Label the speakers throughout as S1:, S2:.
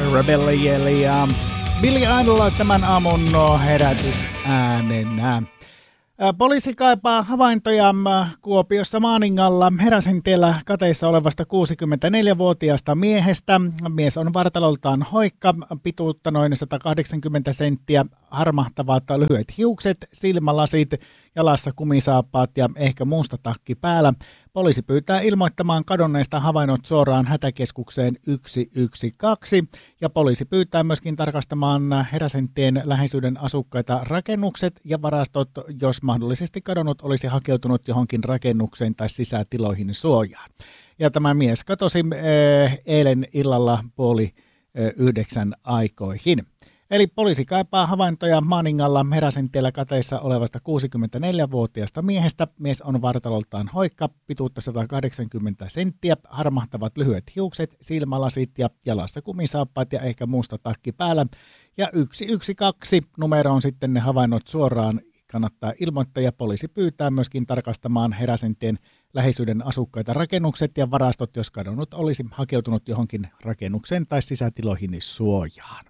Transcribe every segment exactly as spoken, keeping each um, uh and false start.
S1: Rebel ja Billy Idol tämän aamun herätysäänenä. Poliisi kaipaa havaintoja Kuopiossa Maaningalla Heräsenteellä kateissa olevasta kuusikymmentäneljävuotiaasta miehestä. Mies on vartaloltaan hoikka, pituutta noin sata kahdeksankymmentä senttiä, harmahtavat lyhyet hiukset, silmälasit, jalassa kumisaappaat ja ehkä muusta takki päällä. Poliisi pyytää ilmoittamaan kadonneista havainnot suoraan hätäkeskukseen yksi yksi kaksi ja poliisi pyytää myöskin tarkastamaan Heräsenteen läheisyyden asukkaita rakennukset ja varastot, jos mahdollisesti kadonnut olisi hakeutunut johonkin rakennukseen tai sisätiloihin suojaan. Ja tämä mies katosi äh, eilen illalla puoli äh, yhdeksän aikoihin. Eli poliisi kaipaa havaintoja Maaningalla Heräsenteellä kateissa olevasta kuusikymmentäneljävuotiaasta miehestä. Mies on vartaloltaan hoikka, pituutta sata kahdeksankymmentä senttiä, harmahtavat lyhyet hiukset, silmälasit ja jalassa kumisaappaat ja ehkä muusta takki päällä. Ja yksi yksi kaksi numero on sitten ne havainnot suoraan. Kannattaa ilmoittaa ja poliisi pyytää myöskin tarkastamaan Heräsenteen läheisyyden asukkaita rakennukset ja varastot, jos kadonnut olisi hakeutunut johonkin rakennukseen tai sisätiloihin suojaan.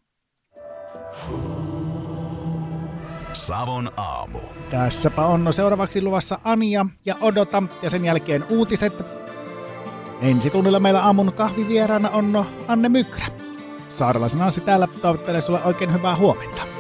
S2: Savon aamu.
S1: Tässäpä on seuraavaksi luvassa Anja ja Odota ja sen jälkeen uutiset. Ensi tunnilla meillä aamun kahvivieraana on Anne Mykrä. Saarelaisen Anssi täällä, toivottelen sulle oikein hyvää huomenta.